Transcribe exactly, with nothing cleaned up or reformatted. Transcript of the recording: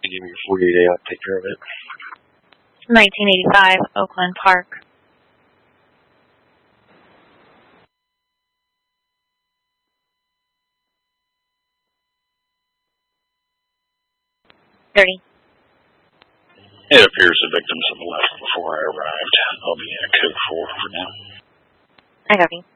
You give me your forty-eight day, I'll take care of it. nineteen eighty-five, Oakland Park. thirty. It appears the victims have left before I arrived. I'll be in a code four for now. I copy.